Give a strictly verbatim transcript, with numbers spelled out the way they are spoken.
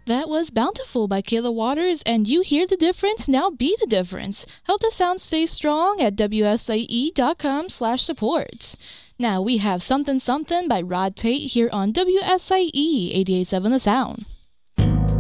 That was Bountiful by Kayla Waters, and you hear the difference, now be the difference. Help the sound stay strong at W S I E dot com slash supports. Now we have Something Something by Rod Tate here on W S I E eighty-eight point seven The Sound.